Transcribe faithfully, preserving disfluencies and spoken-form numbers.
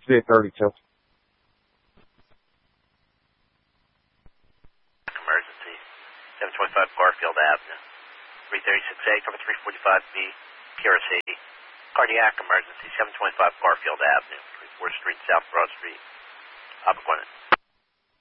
see at thirty-two. Emergency, seven twenty-five Garfield Avenue, three thirty-six A, cover three forty-five B, P R C. Cardiac emergency, seven twenty-five Garfield Avenue, twenty-fourth Street, South Broad Street, Appaquiddy.